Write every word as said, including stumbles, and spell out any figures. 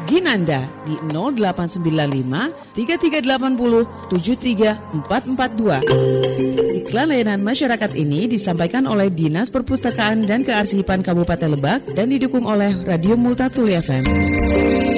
Ginanda di nol delapan sembilan lima tiga tiga delapan nol tujuh tiga empat empat dua. Iklan layanan masyarakat ini disampaikan oleh Dinas Perpustakaan dan Kearsipan Kabupaten Lebak dan didukung oleh Radio Multatuli F M.